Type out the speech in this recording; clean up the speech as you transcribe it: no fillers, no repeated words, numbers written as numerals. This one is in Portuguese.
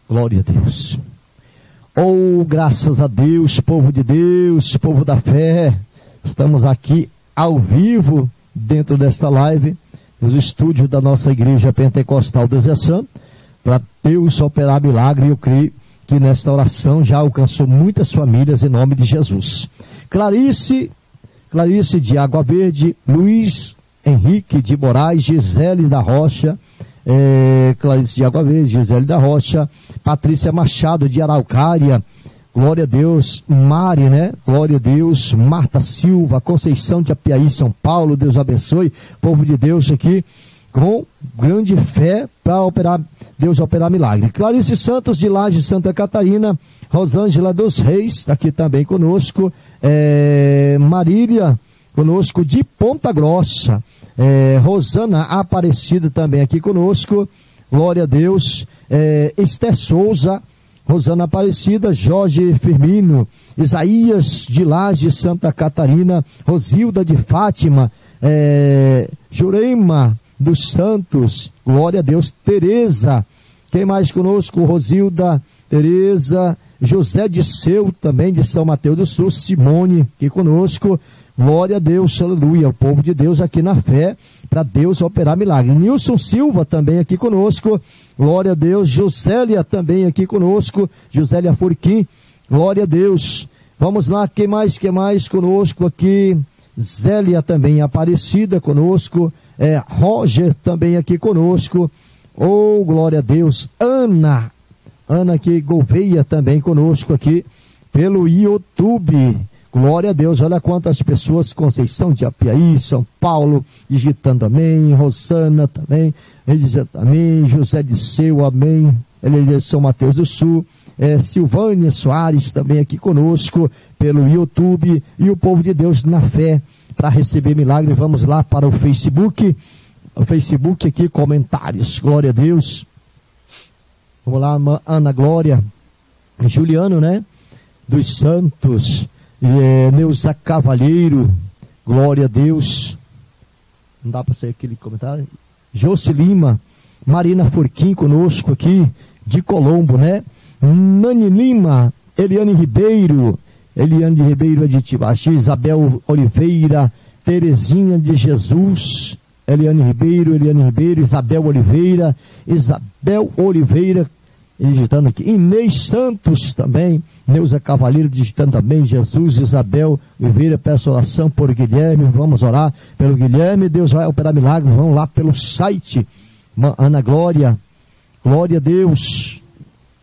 Glória a Deus. Oh, graças a Deus, povo de Deus, povo da fé. Estamos aqui ao vivo dentro desta live, nos estúdios da nossa igreja pentecostal Deseção, para Deus operar milagre. Eu creio que nesta oração já alcançou muitas famílias em nome de Jesus. Clarice de Água Verde, Luiz Henrique de Moraes, Gisele da Rocha, Clarice de Água Verde, Gisele da Rocha, Patrícia Machado de Araucária, glória a Deus, Mari, né? Glória a Deus, Marta Silva, Conceição de Apiaí, São Paulo, Deus abençoe, povo de Deus aqui, com grande fé para Deus operar milagre. Clarice Santos de Laje, Santa Catarina, Rosângela dos Reis, aqui também conosco, Marília, conosco de Ponta Grossa, Rosana Aparecida também aqui conosco, glória a Deus, Esther Souza, Rosana Aparecida, Jorge Firmino, Isaías de Laje, Santa Catarina, Rosilda de Fátima, Jurema dos Santos, glória a Deus, Tereza, quem mais conosco? Rosilda, Tereza, José de Seu, também de São Mateus do Sul, Simone, aqui conosco, glória a Deus, aleluia, o povo de Deus aqui na fé, para Deus operar milagre. Nilson Silva também aqui conosco, glória a Deus. Josélia também aqui conosco, Josélia Furquim, glória a Deus. Vamos lá, quem mais conosco aqui? Zélia também Aparecida conosco, Roger também aqui conosco, oh, glória a Deus. Ana aqui, Gouveia também conosco aqui, pelo YouTube, glória a Deus. Olha quantas pessoas, Conceição de Apiaí, São Paulo, digitando amém, Rosana também, dizendo amém, José de Seu, amém, ele São Mateus do Sul, Silvânia Soares também aqui conosco, pelo YouTube, e o povo de Deus na fé, para receber milagre. Vamos lá para o Facebook aqui, comentários, glória a Deus. Vamos lá, Ana Glória, Juliano, né, dos Santos, Neuza Cavalheiro, glória a Deus, não dá para ser aquele comentário, Josi Lima, Marina Furquim conosco aqui, de Colombo, né, Nani Lima, Eliane Ribeiro de Tibaxi, Isabel Oliveira, Terezinha de Jesus, Eliane Ribeiro, Isabel Oliveira, digitando aqui, Inês Santos também, Neuza Cavalheiro digitando também, Jesus, Isabel Oliveira, peço oração por Guilherme, vamos orar pelo Guilherme, Deus vai operar milagre, vamos lá pelo site, Ana Glória, glória a Deus,